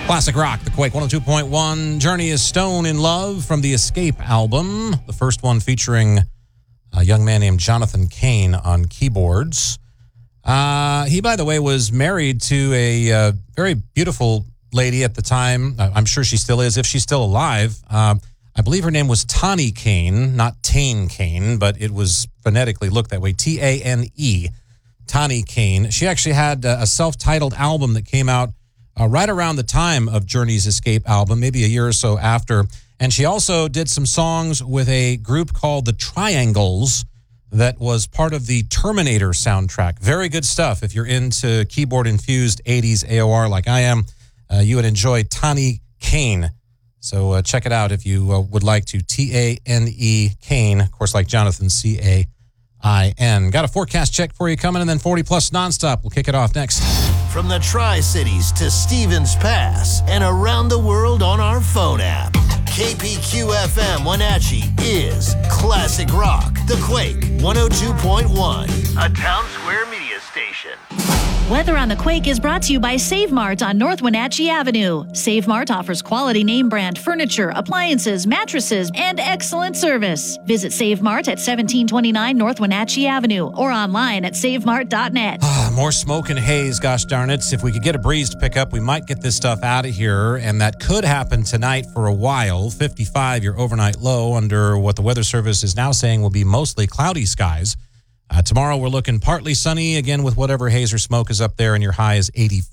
Classic rock, the Quake 102.1. Journey is Stone in Love from the Escape album. The first one featuring a young man named Jonathan Cain on keyboards. He, by the way, was married to a very beautiful lady at the time. I'm sure she still is, if she's still alive. I believe her name was Tani Cain, not Tane Cain, but it was phonetically looked that way, T-A-N-E, Tani Cain. She actually had a self-titled album that came out right around the time of Journey's Escape album, maybe a year or so after. And she also did some songs with a group called the Triangles that was part of the Terminator soundtrack. Very good stuff. If you're into keyboard-infused 80s AOR like I am, you would enjoy Tani Cain. So check it out if you would like to. T-A-N-E Cain, of course, like Jonathan, C-A-I-N. Got a forecast check for you coming, and then 40-plus nonstop. We'll kick it off next. From the Tri-Cities to Stevens Pass and around the world on our phone app, KPQ-FM Wenatchee is Classic Rock, the Quake 102.1, a Town Square media station. Weather on the Quake is brought to you by Save Mart on North Wenatchee Avenue. Save Mart offers quality name brand furniture, appliances, mattresses, and excellent service. Visit Save Mart at 1729 North Wenatchee Avenue or online at savemart.net. More smoke and haze, gosh darn it. If we could get a breeze to pick up, we might get this stuff out of here, and that could happen tonight for a while. 55, your overnight low, under what the Weather Service is now saying will be mostly cloudy skies. Tomorrow we're looking partly sunny, again with whatever haze or smoke is up there, and your high is 84.